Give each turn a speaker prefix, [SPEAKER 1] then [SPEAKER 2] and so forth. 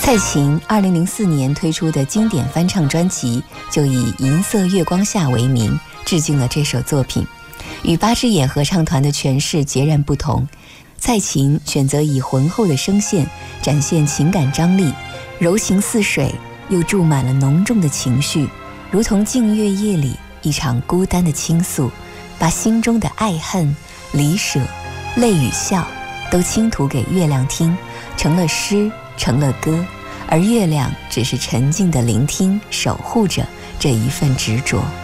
[SPEAKER 1] 蔡琴2004年推出的经典翻唱专辑就以《银色月光下》为名，致敬了这首作品。与八只眼合唱团的诠释截然不同，蔡琴选择以浑厚的声线展现情感张力，柔情似水，又注满了浓重的情绪，如同静月夜里一场孤单的倾诉，把心中的爱恨、离舍、泪与笑都倾吐给月亮听，成了诗，成了歌，而月亮只是沉静地聆听，守护着这一份执着。